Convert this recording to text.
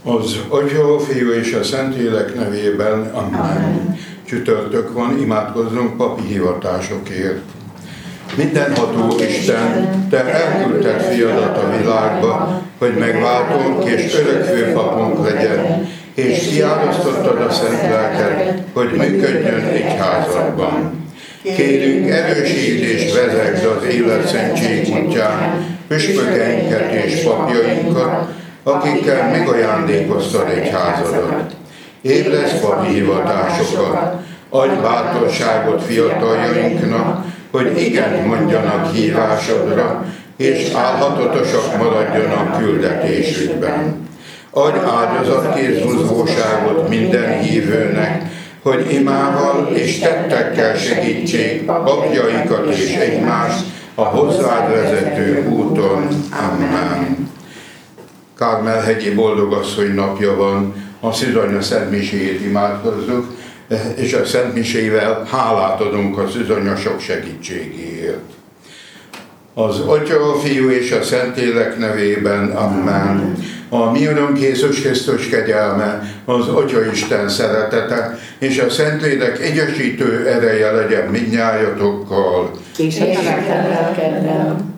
Az Atya, a Fiú és a Szentlélek nevében, amen. Csütörtök van, imádkozzunk papi hivatásokért. Mindenható Isten, Te elküldted fiadat a világba, hogy megváltónk és örökfő papunk legyen, és kiárasztottad a szent lelket, hogy működjön egyházadban. Kérünk, erősítsd és vezesd az életszentség útján püspökeinket és papjainkat, akikkel megajándékoztad egyházadat. Ébreszd papi hivatásokat, adj bátorságot fiataljainknak, hogy igen mondjanak hívásodra, és álhatatosak maradjanak küldetésükben. Adj áldozatkész buzgóságot minden hívőnek, hogy imával és tettekkel segítsék papjaikat és egymást a hozzád vezető úton. Amen. Kármel-hegyi boldogasszony napja van, a Szűzanya szentmiséjét imádkozzuk, és a szentmisével hálát adunk a Szűzanya sok segítségéért. Az Atya, a Fiú és a Szentlélek nevében, amen. A mi Urunk Jézus Krisztus kegyelme, az Atya Isten szeretete és a Szentlélek egyesítő ereje legyen mindnyájatokkal. És a lelkeddel.